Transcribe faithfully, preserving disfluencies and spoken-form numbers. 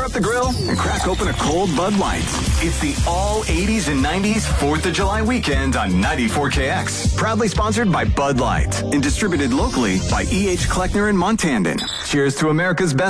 up the grill and crack open a cold Bud Light. It's the all eighties and nineties fourth of July weekend on ninety-four K X. Proudly sponsored by Bud Light and distributed locally by E H. Kleckner and Montandon. Cheers to America's best.